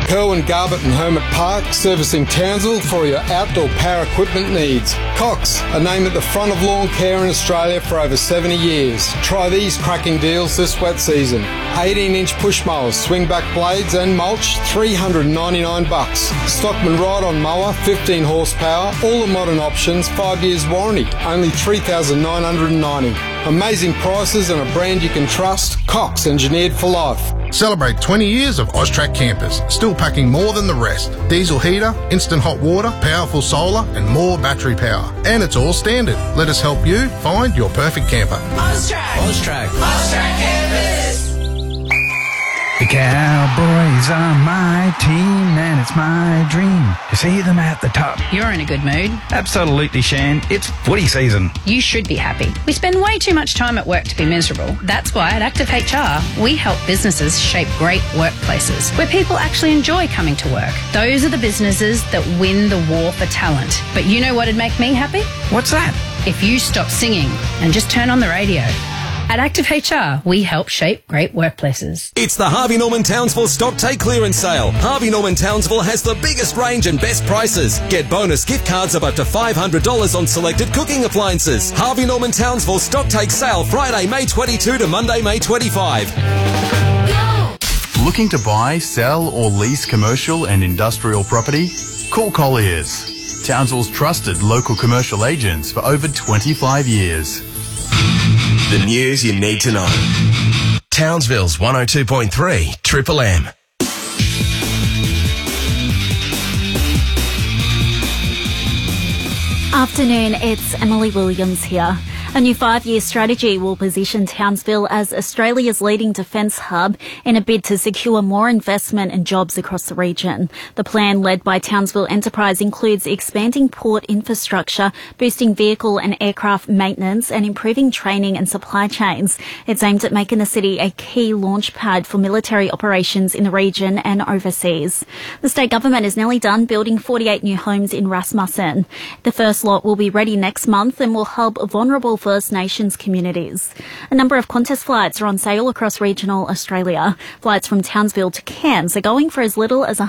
Kerwin, Garbutt and Hermit Park, servicing Townsville for your outdoor power equipment needs. Cox, a name at the front of lawn care in Australia for over 70 years. Try these cracking deals this wet season. 18-inch push mowers, swing-back blades and mulch, $399. Stockman ride-on mower, 15 horsepower, all the modern options, 5 years warranty, only $3,990. Amazing prices and a brand you can trust. Cox, engineered for life. Celebrate 20 years of Austrac campers, still packing more than the rest. Diesel heater, instant hot water, powerful solar and more battery power. And it's all standard. Let us help you find your perfect camper. Austrac Campers. The Cowboys are my team and it's my dream to see them at the top. You're in a good mood. Absolutely, Shan. It's footy season. You should be happy. We spend way too much time at work to be miserable. That's why at Active HR, we help businesses shape great workplaces where people actually enjoy coming to work. Those are the businesses that win the war for talent. But you know what'd make me happy? What's that? If you stop singing and just turn on the radio. At Active HR, we help shape great workplaces. It's the Harvey Norman Townsville Stock Take Clearance Sale. Harvey Norman Townsville has the biggest range and best prices. Get bonus gift cards of up to $500 on selected cooking appliances. Harvey Norman Townsville Stock Take Sale, Friday, May 22 to Monday, May 25. Looking to buy, sell or lease commercial and industrial property? Call Colliers, Townsville's trusted local commercial agents for over 25 years. The news you need to know. Townsville's 102.3 Triple M. Afternoon, it's Emily Williams here. A new 5-year strategy will position Townsville as Australia's leading defence hub in a bid to secure more investment and jobs across the region. The plan, led by Townsville Enterprise, includes expanding port infrastructure, boosting vehicle and aircraft maintenance and improving training and supply chains. It's aimed at making the city a key launch pad for military operations in the region and overseas. The state government is nearly done building 48 new homes in Rasmussen. The first lot will be ready next month and will hub vulnerable First Nations communities. A number of Qantas flights are on sale across regional Australia. Flights from Townsville to Cairns are going for as little as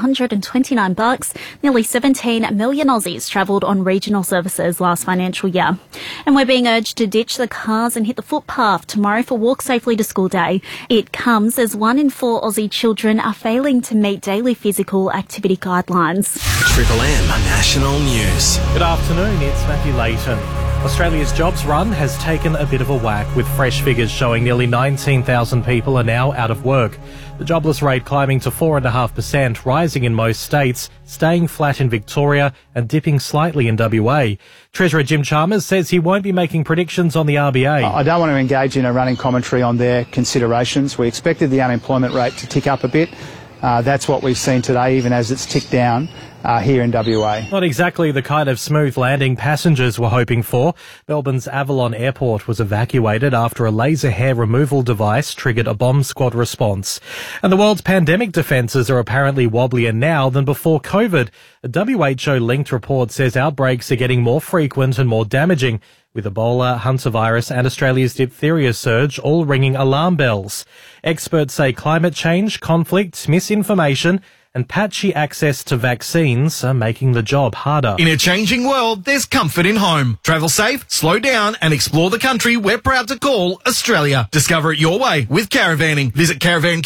$129. Nearly 17 million Aussies travelled on regional services last financial year. And we're being urged to ditch the cars and hit the footpath tomorrow for Walk Safely to School Day. It comes as 1 in 4 Aussie children are failing to meet daily physical activity guidelines. Triple M National News. Good afternoon, it's Matthew Layton. Australia's jobs run has taken a bit of a whack, with fresh figures showing nearly 19,000 people are now out of work. The jobless rate climbing to 4.5%, rising in most states, staying flat in Victoria and dipping slightly in WA. Treasurer Jim Chalmers says he won't be making predictions on the RBA. I don't want to engage in a running commentary on their considerations. We expected the unemployment rate to tick up a bit. That's what we've seen today, even as it's ticked down here in WA. Not exactly the kind of smooth landing passengers were hoping for. Melbourne's Avalon Airport was evacuated after a laser hair removal device triggered a bomb squad response. And the world's pandemic defences are apparently wobblier now than before COVID. A WHO-linked report says outbreaks are getting more frequent and more damaging, with Ebola, hantavirus and Australia's diphtheria surge all ringing alarm bells. Experts say climate change, conflict, misinformation and patchy access to vaccines are making the job harder. In a changing world, there's comfort in home. Travel safe, slow down and explore the country we're proud to call Australia. Discover it your way with caravanning. Visit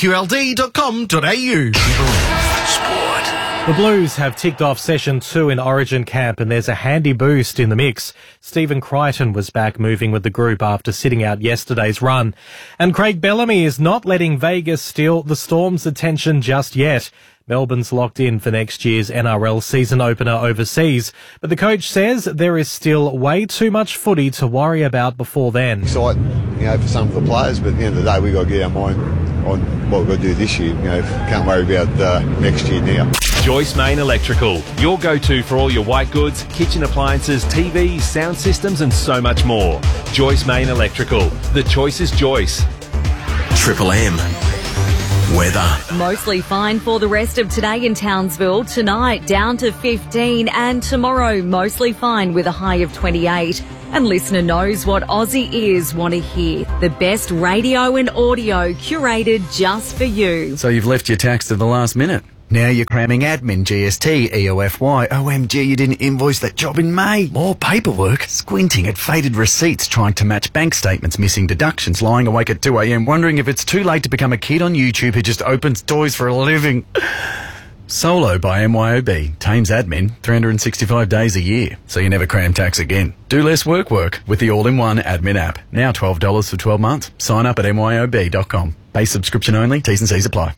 caravanqld.com.au. The Blues have ticked off Session 2 in Origin camp and there's a handy boost in the mix. Stephen Crichton was back moving with the group after sitting out yesterday's run. And Craig Bellamy is not letting Vegas steal the Storm's attention just yet. Melbourne's locked in for next year's NRL season opener overseas, but the coach says there is still way too much footy to worry about before then. Exciting, for some of the players, but at the end of the day, we've got to get our mind on what we've got to do this year. Can't worry about next year now. Joyce Main Electrical, your go-to for all your white goods, kitchen appliances, TVs, sound systems and so much more. Joyce Main Electrical. The choice is Joyce. Triple M. Weather. Mostly fine for the rest of today in Townsville. Tonight down to 15 and tomorrow mostly fine with a high of 28. And listener knows what Aussie ears want to hear. The best radio and audio curated just for you. So you've left your tax to the last minute? Now you're cramming admin, GST, EOFY. OMG, you didn't invoice that job in May. More paperwork. Squinting at faded receipts, trying to match bank statements, missing deductions, lying awake at 2 a.m, wondering if it's too late to become a kid on YouTube who just opens toys for a living. Solo by MYOB. Tames admin 365 days a year, so you never cram tax again. Do less work with the all-in-one admin app. Now $12 for 12 months. Sign up at myob.com. Base subscription only. T's and C's apply.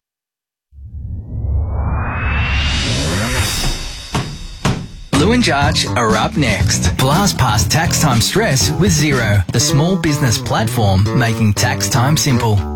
Lou and Jarge are up next. Blast past tax time stress with Xero, the small business platform making tax time simple.